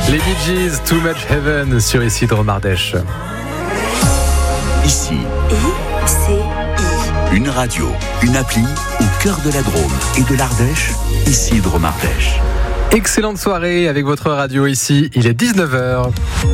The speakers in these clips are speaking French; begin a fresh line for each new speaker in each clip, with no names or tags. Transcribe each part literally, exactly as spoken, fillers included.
Les Bee Gees, Too Much Heaven sur Isidro Mardèche.
Ici,
I C I.
Une radio, une appli au cœur de la Drôme et de l'Ardèche, Isidro Mardèche.
Excellente soirée avec votre radio ici, il est dix-neuf heures.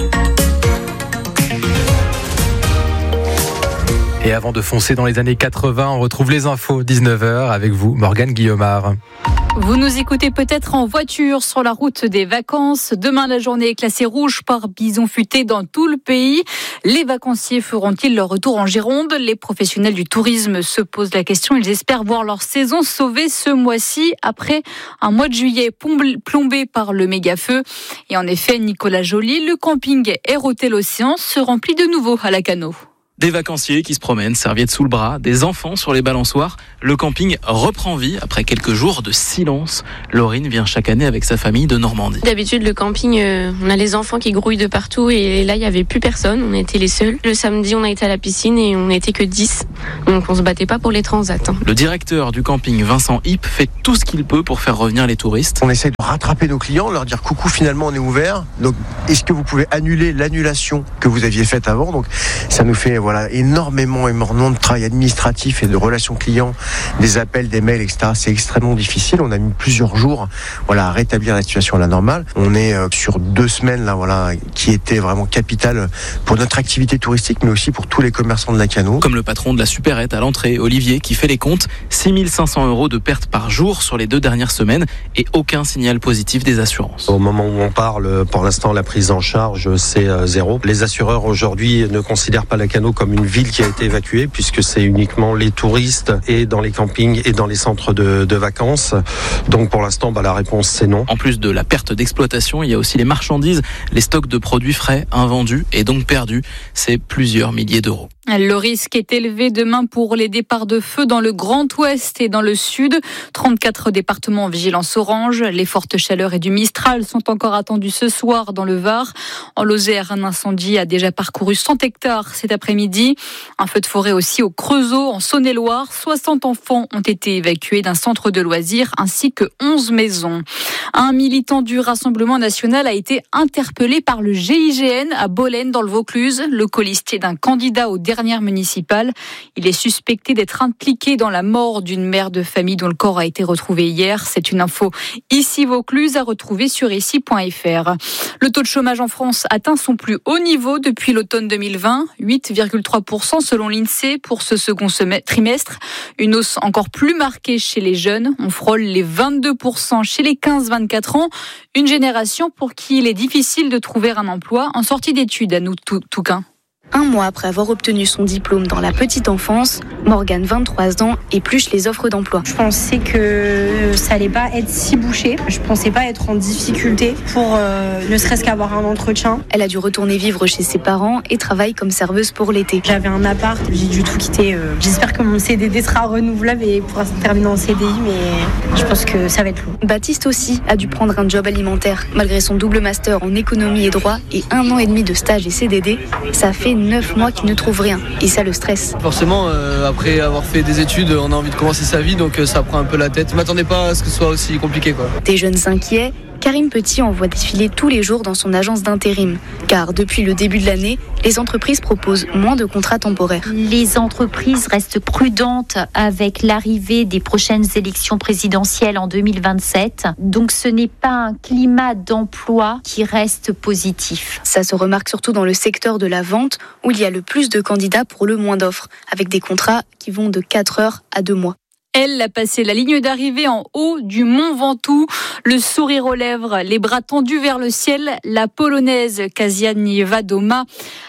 Et avant de foncer dans les années quatre-vingts, on retrouve les infos, dix-neuf heures, avec vous, Morgane Guillaumard.
Vous nous écoutez peut-être en voiture sur la route des vacances. Demain, la journée est classée rouge par bison futé dans tout le pays. Les vacanciers feront-ils leur retour en Gironde ? Les professionnels du tourisme se posent la question. Ils espèrent voir leur saison sauvée ce mois-ci après un mois de juillet plombé par le méga-feu. Et en effet, Nicolas Joly, le camping Air Hôtel Océan se remplit de nouveau à Lacanau.
Des vacanciers qui se promènent, serviettes sous le bras, des enfants sur les balançoires. Le camping reprend vie après quelques jours de silence. Laurine vient chaque année avec sa famille de Normandie.
D'habitude, le camping, euh, on a les enfants qui grouillent de partout et là, il n'y avait plus personne. On était les seuls. Le samedi, on a été à la piscine et on n'était que dix. Donc, on se battait pas pour les transats. Hein.
Le directeur du camping, Vincent Hipp, fait tout ce qu'il peut pour faire revenir les touristes.
On essaie de rattraper nos clients, leur dire coucou, finalement, on est ouvert. Donc, est-ce que vous pouvez annuler l'annulation que vous aviez faite avant ? Donc, ça nous fait voilà, énormément, énormément de travail administratif et de relations clients, des appels, des mails, et cetera. C'est extrêmement difficile. On a mis plusieurs jours, voilà, à rétablir la situation à la normale. On est euh, sur deux semaines, là, voilà, qui étaient vraiment capitales pour notre activité touristique, mais aussi pour tous les commerçants de Lacanau.
Comme le patron de la supérette à l'entrée, Olivier, qui fait les comptes, six mille cinq cents euros de pertes par jour sur les deux dernières semaines et aucun signal positif des assurances.
Au moment où on parle, pour l'instant, la prise en charge, c'est euh, zéro. Les assureurs, aujourd'hui, ne considèrent pas Lacanau comme une ville qui a été évacuée, puisque c'est uniquement les touristes et dans les campings et dans les centres de, de vacances. Donc pour l'instant, bah, la réponse c'est non.
En plus de la perte d'exploitation, il y a aussi les marchandises, les stocks de produits frais, invendus et donc perdus. C'est plusieurs milliers d'euros.
Le risque est élevé demain pour les départs de feu dans le Grand Ouest et dans le Sud. trente-quatre départements en vigilance orange. Les fortes chaleurs et du Mistral sont encore attendus ce soir dans le Var. En Lozère, un incendie a déjà parcouru cent hectares cet après-midi. Un feu de forêt aussi au Creusot, en Saône-et-Loire. soixante enfants ont été évacués d'un centre de loisirs ainsi que onze maisons. Un militant du Rassemblement national a été interpellé par le G I G N à Bolène dans le Vaucluse. Le colistier d'un candidat au dernier municipale. Il est suspecté d'être impliqué dans la mort d'une mère de famille dont le corps a été retrouvé hier. C'est une info ici Vaucluse à retrouver sur ici point f r. Le taux de chômage en France atteint son plus haut niveau depuis l'automne deux mille vingt, huit virgule trois pour cent selon l'INSEE pour ce second trimestre. Une hausse encore plus marquée chez les jeunes. On frôle les vingt-deux pour cent chez les quinze vingt-quatre ans. Une génération pour qui il est difficile de trouver un emploi en sortie d'études à nous Touquin.
Un mois après avoir obtenu son diplôme dans la petite enfance, Morgane, vingt-trois ans, épluche les offres d'emploi.
Je pensais que ça allait pas être si bouché. Je pensais pas être en difficulté pour euh, ne serait-ce qu'avoir un entretien.
Elle a dû retourner vivre chez ses parents et travaille comme serveuse pour l'été.
J'avais un appart, j'ai du tout quitté. Euh, j'espère que mon C D D sera renouvelable et pourra se terminer en C D I, mais je pense que ça va être long.
Baptiste aussi a dû prendre un job alimentaire. Malgré son double master en économie et droit et un an et demi de stage et C D D, ça fait neuf mois qu'il ne trouve rien et ça le stresse.
Forcément, euh, après avoir fait des études, on a envie de commencer sa vie, donc euh, ça prend un peu la tête. Je m'attendais pas à ce que ce soit aussi compliqué, quoi.
Des jeunes inquiets, Karim Petit en voit défiler tous les jours dans son agence d'intérim. Car depuis le début de l'année, les entreprises proposent moins de contrats temporaires.
Les entreprises restent prudentes avec l'arrivée des prochaines élections présidentielles en deux mille vingt-sept. Donc ce n'est pas un climat d'emploi qui reste positif.
Ça se remarque surtout dans le secteur de la vente où il y a le plus de candidats pour le moins d'offres, avec des contrats qui vont de quatre heures à deux mois.
Elle a passé la ligne d'arrivée en haut du Mont Ventoux, le sourire aux lèvres, les bras tendus vers le ciel. La Polonaise Kasia Niewiadoma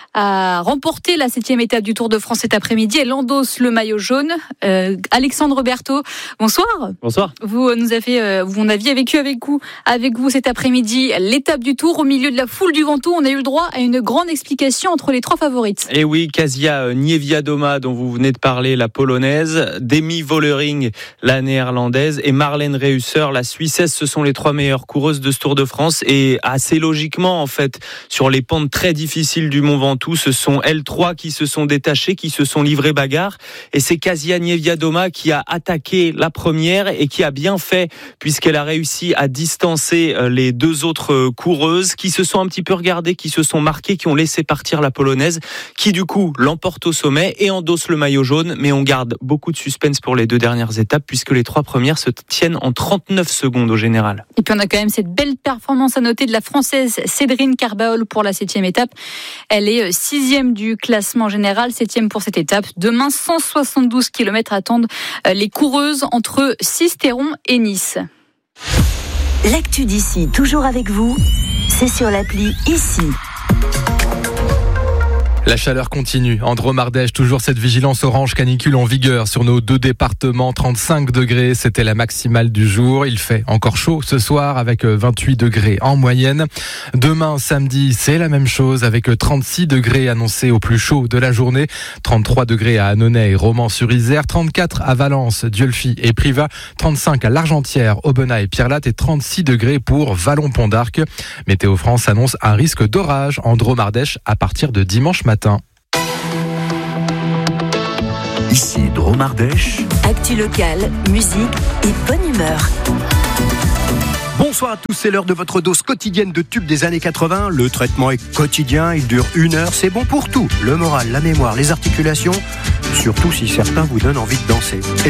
a remporté la septième étape du Tour de France cet après-midi. Elle endosse le maillot jaune. Euh, Alexandre Berthaud, bonsoir.
Bonsoir.
Vous nous avez, euh, vous en aviez vécu avec vous, avec vous cet après-midi l'étape du Tour au milieu de la foule du Ventoux. On a eu le droit à une grande explication entre les trois favorites.
Et oui, Kasia Niewiadoma, dont vous venez de parler, la Polonaise, Demi Vollering, la Néerlandaise, et Marlène Reusser, la Suissesse. Ce sont les trois meilleures coureuses de ce Tour de France. Et assez logiquement, en fait, sur les pentes très difficiles du Mont Ventoux, surtout, ce sont L trois qui se sont détachés, qui se sont livrés bagarre. Et c'est Kasia Niewiadoma qui a attaqué la première et qui a bien fait, puisqu'elle a réussi à distancer les deux autres coureuses qui se sont un petit peu regardées, qui se sont marquées, qui ont laissé partir la polonaise, qui du coup l'emporte au sommet et endosse le maillot jaune. Mais on garde beaucoup de suspense pour les deux dernières étapes, puisque les trois premières se tiennent en trente-neuf secondes au général.
Et puis on a quand même cette belle performance à noter de la Française Cédrine Carbaol pour la septième étape. Elle est sixième du classement général, septième pour cette étape. Demain, cent soixante-douze kilomètres attendent les coureuses entre Sisteron et Nice.
L'actu d'ici, toujours avec vous, c'est sur l'appli Ici.
La chaleur continue. En Drôme-Ardèche, toujours cette vigilance orange canicule en vigueur sur nos deux départements. trente-cinq degrés, c'était la maximale du jour. Il fait encore chaud ce soir avec vingt-huit degrés en moyenne. Demain, samedi, c'est la même chose avec trente-six degrés annoncés au plus chaud de la journée. trente-trois degrés à Annonay et Romans-sur-Isère. trente-quatre à Valence, Dieulfi et Privas. trente-cinq à l'Argentière, Aubenas et Pierrelatte. Et trente-six degrés pour Vallon-Pont d'Arc. Météo France annonce un risque d'orage en Drôme-Ardèche à partir de dimanche matin.
Ici Drôme-Ardèche.
Actu locale, musique et bonne humeur.
Bonsoir à tous, c'est l'heure de votre dose quotidienne de tubes des années quatre-vingts. Le traitement est quotidien, il dure une heure, c'est bon pour tout. Le moral, la mémoire, les articulations, surtout si certains vous donnent envie de danser.